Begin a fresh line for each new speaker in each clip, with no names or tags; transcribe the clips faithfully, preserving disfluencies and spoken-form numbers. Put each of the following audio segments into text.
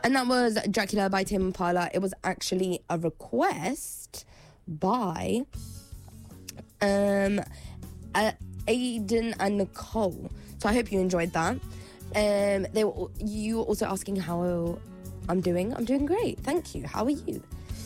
And that was Dracula by Tame Impala. It was actually a request by um, uh, Aiden and Nicole. So I hope you enjoyed that. Um, they were you were also asking how I'm doing. I'm doing great. Thank you. How are you?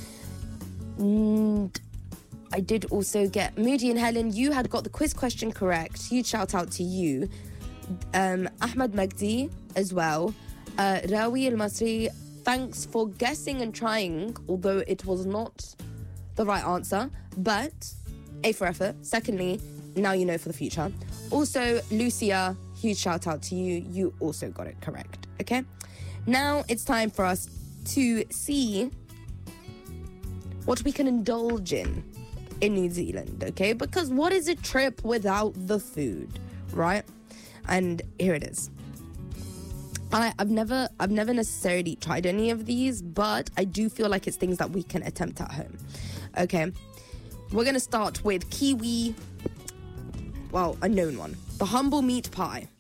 And I did also get Moody and Helen. You had got the quiz question correct. Huge shout out to you. Um, Ahmed Magdi as well. Uh, Rawi Al-Masri, thanks for guessing and trying, although it was not the right answer, but A for effort. Secondly, now you know for the future. Also, Lucia, huge shout out to you. You also got it correct, okay? Now it's time for us to see what we can indulge in in New Zealand, okay? Because what is a trip without the food, right? And here it is. I, I've never I've never necessarily tried any of these, but I do feel like it's things that we can attempt at home. Okay, we're going to start with kiwi, well, a known one. The humble meat pie.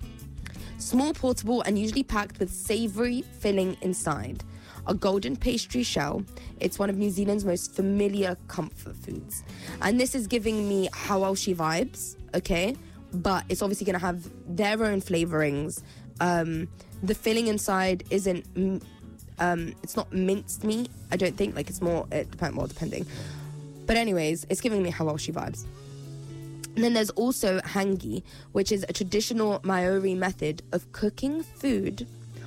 Small, portable, and usually packed with savoury filling inside. A golden pastry shell. It's one of New Zealand's most familiar comfort foods. And this is giving me Hawaii vibes, okay? But it's obviously going to have their own flavourings. Um, the filling inside isn't, um, it's not minced meat, I don't think. Like, it's more, it depends, well, depending. But anyways, it's giving me Hawaii vibes. And then there's also hangi, which is a traditional Maori method of cooking food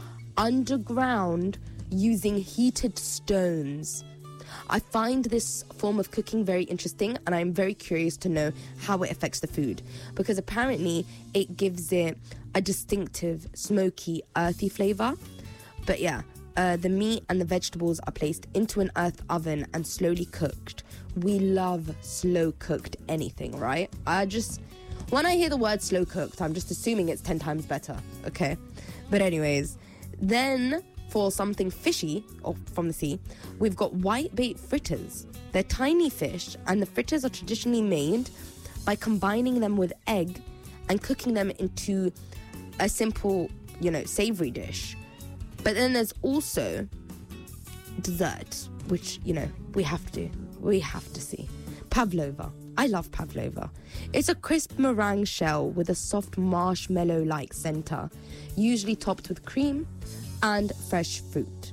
underground using heated stones. I find this form of cooking very interesting, and I'm very curious to know how it affects the food, because apparently it gives it a distinctive, smoky, earthy flavour. But yeah, uh, the meat and the vegetables are placed into an earth oven and slowly cooked. We love slow-cooked anything, right? I just, when I hear the word slow-cooked, I'm just assuming it's ten times better, okay? But anyways, then for something fishy, or from the sea, we've got whitebait fritters. They're tiny fish, and the fritters are traditionally made by combining them with egg and cooking them into a simple, you know, savoury dish. But then there's also dessert, which, you know, we have to, we have to see. Pavlova. I love pavlova. It's a crisp meringue shell with a soft marshmallow-like centre, usually topped with cream and fresh fruit.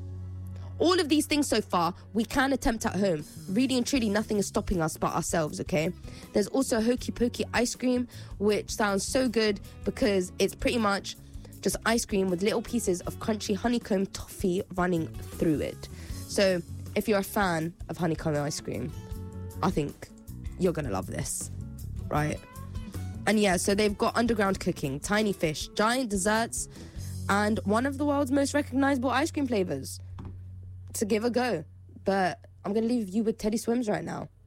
All of these things so far, we can attempt at home. Really and truly, nothing is stopping us but ourselves, okay? There's also Hokey Pokey ice cream, which sounds so good because it's pretty much just ice cream with little pieces of crunchy honeycomb toffee running through it. So if you're a fan of honeycomb ice cream, I think you're gonna love this, right? And yeah, so they've got underground cooking, tiny fish, giant desserts, and one of the world's most recognizable ice cream flavors to give a go. But I'm going to leave you with Teddy Swims right now.